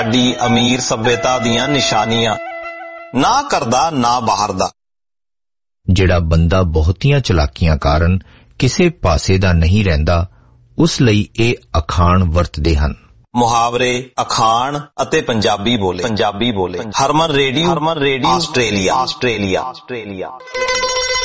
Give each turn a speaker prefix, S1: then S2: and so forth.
S1: ਸਾਡੀ ਅਮੀਰ ਸੱਭਿਅਤਾ ਦੀਆਂ ਨਿਸ਼ਾਨੀਆਂ, ਨਾ ਕਰਦਾ ਨਾ ਬਾਹਰ ਦਾ।
S2: ਜਿਹੜਾ ਬੰਦਾ ਬਹੁਤੀਆਂ ਚਲਾਕੀਆਂ ਕਾਰਨ ਕਿਸੇ ਪਾਸੇ ਦਾ ਨਹੀਂ ਰਹਿੰਦਾ, ਉਸ ਲਈ ਇਹ ਅਖਾਣ ਵਰਤਦੇ ਹਨ।
S1: ਮੁਹਾਵਰੇ, ਅਖਾਣ ਅਤੇ ਪੰਜਾਬੀ ਬੋਲੇ। ਹਰਮਨ ਰੇਡੀਓ ਆਸਟ੍ਰੇਲੀਆ।